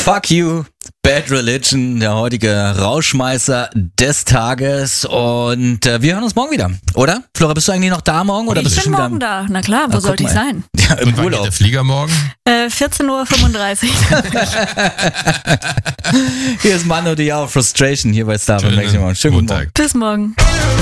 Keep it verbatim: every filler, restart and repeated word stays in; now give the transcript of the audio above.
Fuck You, Bad Religion, der heutige Rauschmeißer des Tages. Und äh, wir hören uns morgen wieder, oder? Flora, bist du eigentlich noch da morgen? Oder ich bist bin du schon morgen wieder? da. Na klar, wo Ah, sollte guck ich mal. sein? Ja, im Und wann geht Urlaub. der Flieger morgen? Äh, vierzehn Uhr fünfunddreißig. Hier ist Manu Diao, Frustration, hier bei Star. Schönen Schönen guten Morgen. Montag. Bis morgen.